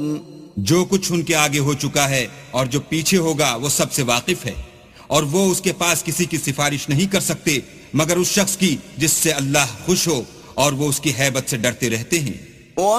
जो कुछ उनके आगे हो चुका है और जो पीछे होगा वो सबसे वाकिफ है, और वो उसके पास किसी की सिफारिश नहीं कर सकते मगर उस शख्स की जिससे अल्लाह खुश हो और वो उसकी हैबत से डरते रहते हैं।